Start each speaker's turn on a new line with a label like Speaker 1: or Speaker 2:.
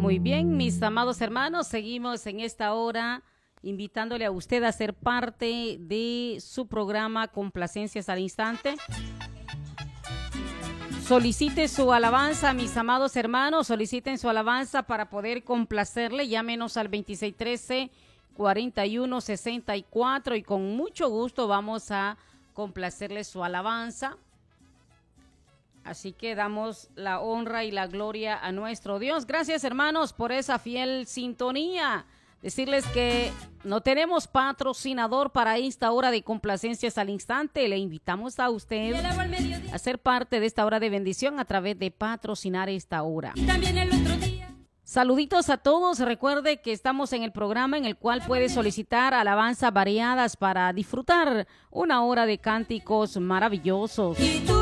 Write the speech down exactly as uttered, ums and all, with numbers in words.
Speaker 1: Muy bien, mis amados hermanos, seguimos en esta hora invitándole a usted a ser parte de su programa Complacencias al Instante. Solicite su alabanza, mis amados hermanos, soliciten su alabanza para poder complacerle. Llámenos al veintiséis trece, cuarenta y uno sesenta y cuatro y con mucho gusto vamos a complacerle su alabanza. Así que damos la honra y la gloria a nuestro Dios. Gracias, hermanos, por esa fiel sintonía. Decirles que no tenemos patrocinador para esta hora de Complacencias al Instante. Le invitamos a usted a ser parte de esta hora de bendición a través de patrocinar esta hora. También el otro día. Saluditos a todos. Recuerde que estamos en el programa en el cual puede solicitar alabanzas variadas para disfrutar una hora de cánticos maravillosos.